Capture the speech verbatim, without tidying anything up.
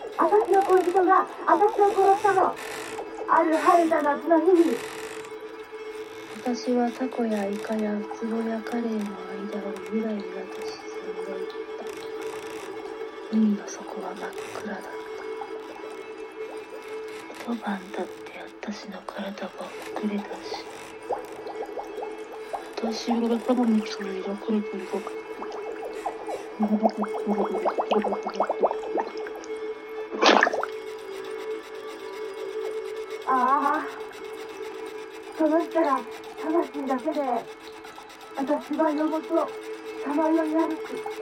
私の恋人が私を殺したの。ある晴れた夏の日に。 私はタコやイカやウツボやカレイの間をゆらゆらと沈んでいった。海の底は真っ暗だった。一晩経って私の体がほぐれ出し、私は頭のつりがくるくる動く。 ああ、その人ら魂だけで私は夜ごとさまよい歩く。